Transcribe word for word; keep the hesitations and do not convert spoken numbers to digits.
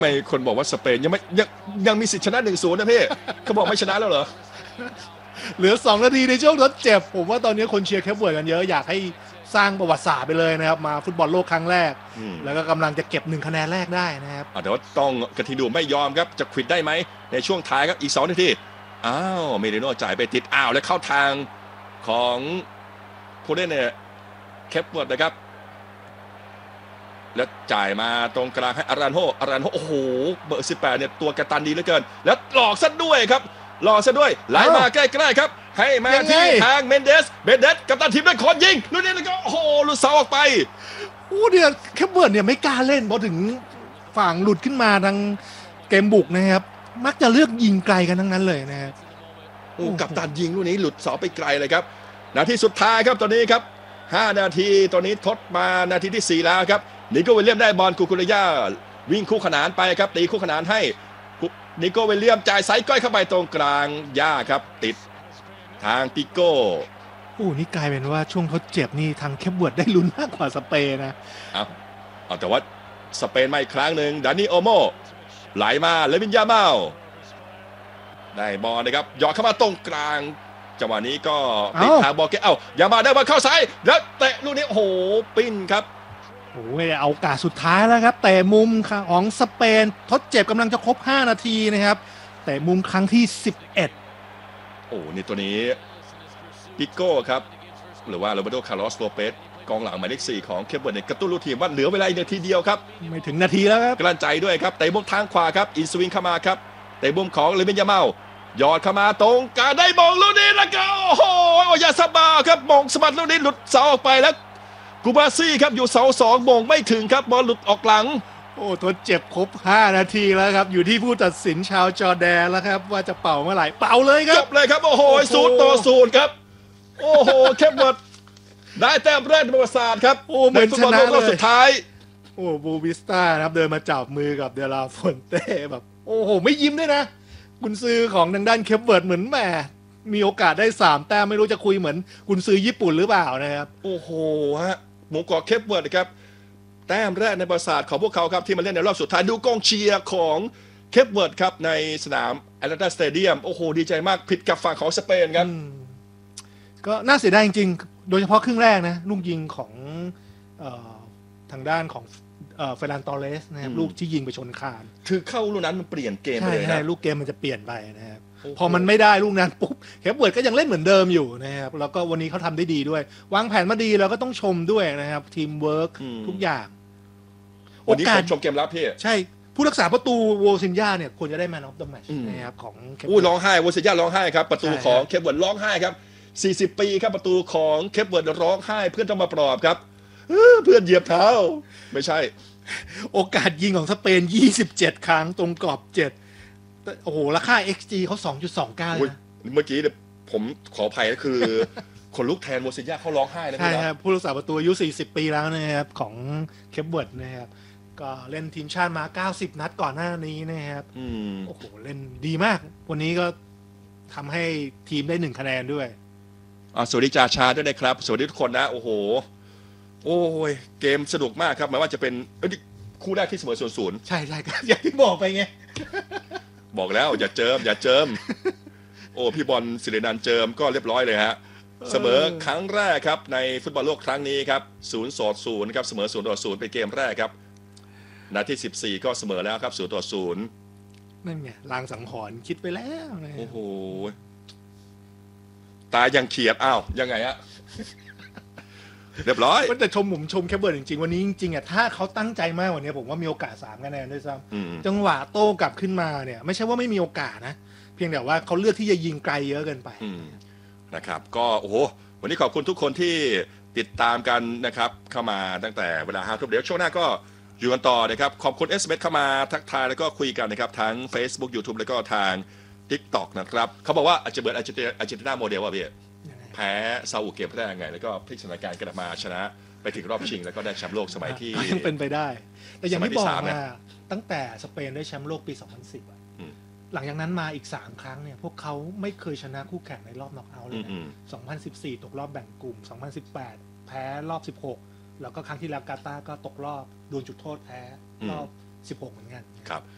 ไม่คนบอกว่าสเปนยังไม่ยังยังมีสิทธิชนะหนึ่งศูนย์นะพี่เขาบอกไม่ชนะแล้วเหรอเหลือสองนาทีในช่วงทดเจ็บผมว่าตอนนี้คนเชียร์แคปเวิร์ดกันเยอะอยากให้สร้างประวัติศาสตร์ไปเลยนะครับมาฟุตบอลโลกครั้งแรกแล้วก็กำลังจะเก็บหนึ่งคะแนนแรกได้นะครับแต่ว่าต้องกระทิดูไม่ยอมครับจะควิดได้ไหมในช่วงท้ายครับอีกสองนาทีอ้าวเมเดโน่จ่ายไปติดอ้าวแล้วเข้าทางของผู้เล่นเนี่ยแคปเวิร์ดนะครับแล้วจ่ายมาตรงกลางให้อารันโฮอารันโฮโอ้โหเบอร์สิบแปดเนี่ยตัวกระตันดีเหลือเกินแล้วหลอกซะด้วยครับหลอกซะด้วยไหลมาใกล้ๆครับให้มาที่ทางเมนเดสเมนเดสกัปตันทีมได้คนยิงลูกนี้แล้วก็โอ้โหลุดเสาออกไปโอ้เนี่ยแคปเวิร์ดเนี่ยไม่กล้าเล่นพอถึงฝั่งหลุดขึ้นมาทางเกมบุกนะครับมักจะเลือกยิงไกลกันทั้งนั้นเลยนะครับโอ้กัปตันยิงลูกนี้หลุดเสาไปไกลเลยครับนาทีสุดท้ายครับตอนนี้ครับห้านาทีตอนนี้ทดมานาทีที่สี่แล้วครับนิโก้วิลเลียมได้บอลคูคูเรย่าวิ่งคู่ขนานไปครับตีคู่ขนานให้นิโก้วิลเลียมจ่ายไซส์ก้อยเข้าไปตรงกลางย่าครับติดทางติโก้โอ้นี่กลายเป็นว่าช่วงทดเจ็บนี่ทางแคปเวิร์ดได้ลุ้นมากกว่าสเปนนะเอาเอาแต่ว่าสเปนมาอีกครั้งหนึ่งดานิโอโมไหลมาเลวินยาเมาได้บอลนะครับหยอดเข้ามาตรงกลางจังหวะนี้ก็ติดทางบอลเกเอ้ายามาได้บอลเข้าซ้ายแล้วเตะลูกนี้โอ้โหปิ้นครับโอ้ยเอาโอกาสสุดท้ายแล้วครับแต่มุมของสเปนทดเจ็บกำลังจะครบห้านาทีนะครับแต่มุมครั้งที่สิบเอ็ดโอ้นี่ตัวนี้ปิโก้ครับหรือว่าโรเบโตคาร์ลอสโลเปสกองหลังหมายเลขสี่ของเคปเวิร์ดเนี่ยกระตุ้นลูกทีมว่าเหลือเวลาอีกนาทีเดียวครับไม่ถึงนาทีแล้วครับกลั่นใจด้วยครับเตะมุมทางขวาครับอินสวิงเข้ามาครับเตะมุมของเลวินยาเมาหยอดเข้ามาตรงกลางได้มงลูกนี้แล้วก็โอ้โหยาซาบาครับมงสมัดลูกนี้หลุดเสาออกไปแล้วกูบาซี่ครับอยู่เสาสองมงไม่ถึงครับบอลหลุดออกหลังโอ้ทดเจ็บครบห้านาทีแล้วครับอยู่ที่ผู้ตัดสินชาวจอร์แดนแล้วครับว่าจะเป่าเมื่อไหร่เป่าเลยครับจบเลยครับโอ้โหศูนย์ต่อศูนย์ครับโอ้โหแคปเวิร์ดได้แต้มแรกในประวัติศาสตร์ครับโอ้เหมือนชนะเลยรอบสุดท้ายโอ้บูบิสต้านะครับเดินมาจับมือกับเดลาฟอนเต้แบบโอ้โหไม่ยิ้มด้วยนะกุนซือของทางด้านเคปเวิร์ดเหมือนแหมมีโอกาสได้สามแต้มไม่รู้จะคุยเหมือนกุนซือญี่ปุ่นหรือเปล่านะครับโอ้โหฮะหมูกรอบเคปเวิร์ดนะครับแต้มแรกในประวัติศาสตร์ของพวกเขาครับที่มาเล่นในรอบสุดท้ายดูกองเชียร์ของเคปเวิร์ดครับในสนามแอตแลนตาสเตเดียมโอ้โหดีใจมากผิดกับฝั่งของสเปนครับก็น่าเสียดายจริงๆโดยเฉพาะครึ่งแรกนะลูกยิงของเอ่อทางด้านของเอ่อเฟรนันโตเรสนะครับลูกที่ยิงไปชนคานคือเข้าลูกนั้นมันเปลี่ยนเกมไปเลยนะลูกเกมมันจะเปลี่ยนไปนะครับพอมันไม่ได้ลูกนั้นปุ๊บแคปเวิร์ดก็ยังเล่นเหมือนเดิมอยู่นะครับแล้วก็วันนี้เขาทำได้ดีด้วยวางแผนมาดีแล้วก็ต้องชมด้วยนะครับทีมเวิร์กทุกอย่างวันนี้ผมชมเกมรับพี่ใช่ผู้รักษาประตูโวซินญาเนี่ยควรจะได้แมนออฟเดอะแมตช์นะครับของอู้ร้องไห้โวซินญาร้องไห้ครับประตูของเคปเวิร์ดร้องไห้ครับสี่สิบปีครับประตูของเคปเวิร์ดร้องไห้เพื่อนต้องมาปลอบครับเพื่อนเหยียบเท้าไม่ใช่โอกาสยิงของสเปนยี่สิบเจ็ดครั้งตรงกรอบเจ็ดโอ้โหราคา เอ็กซ์ จี เขา สองจุดสองเก้า เลยนะเมื่อกี้เนี่ยผมขออภัยก็คือคนลุกแทนโวซินญาเขาร้องไห้นะใช่ครับผู้รักษาประตูอายุสี่สิบปีแล้วนะครับของเคปเวิร์ดนะครับก็เล่นทีมชาติมาเก้าสิบนัดก่อนหน้านี้นะครับโอ้โหเล่นดีมากวันนี้ก็ทำให้ทีมได้หนึ่งคะแนนด้วยสวัสดีจ่าชาด้วยนะครับสวัสดีทุกคนนะโอ้โหโอ้ยเกมสนุกมากครับแม้ว่าจะเป็นคู่แรกที่เสมอศูนย์ศูนย์ใช่ใช่อย่างที่บอกไปไงบอกแล้วอย่าเจิมอย่าเจิมโอ้พี่บอลศิรินันท์เจิมก็เรียบร้อยเลยฮะเสมอครั้งแรกครับในฟุตบอลโลกครั้งนี้ครับศูนย์ต่อศูนย์ครับเสมอศูนย์ต่อศูนย์เป็นเกมแรกครับนาทีสิบสี่ก็เสมอแล้วครับศูนย์ต่อศูนย์นั่นไงลางสังหรณ์คิดไปแล้วโอ้โหตายังเขียดอ้าวยังไงฮะเรียบร้อยแต่ชมผมชมแคปเวิร์ดจริงๆวันนี้จริงๆอ่ะถ้าเขาตั้งใจมากกว่านี้ผมว่ามีโอกาสสามคะแนนด้วยซ้ำจังหวะโต้กลับขึ้นมาเนี่ยไม่ใช่ว่าไม่มีโอกาสนะเพียงแต่ว่าเขาเลือกที่จะยิงไกลเยอะเกินไปนะครับก็โอ้โหวันนี้ขอบคุณทุกคนที่ติดตามกันนะครับเข้ามาตั้งแต่เวลาห้าทุ่มเดี๋ยวช่วงหน้าก็อยู่กันต่อนะครับขอบคุณ เอส เอ็ม เอส เข้ามาทักทายแล้วก็คุยกันนะครับทั้ง Facebook YouTube แล้วก็ทาง TikTok นะครับเขาบอกว่าอาจจะเบิร์ดอาร์เจนตินาอาร์เจนตินาโมเดลว่ะพี่แพ้ซาอุเกมแรกไงแล้วก็พลิกสถานการณ์กลับมาชนะไปถึงรอบชิงแล้วก็ได้แชมป์โลกสมัยที่ยังเป็นไปได้แต่อย่างที่บอกมาตั้งแต่สเปนได้แชมป์โลกปีสองพันสิบอ่ะหลังจากนั้นมาอีกสามครั้งเนี่ยพวกเขาไม่เคยชนะคู่แข่งในรอบน็อกเอาท์เลยนะสองพันสิบสี่ตกรอบแบ่งกลุ่มสองพันสิบแปดแพ้รอบสิบหกแล้วก็ครั้งที่แล้วกาตาร์ก็ตกรอบโดนจุดโทษแพ้รอบสิบหกเหมือนกันครับ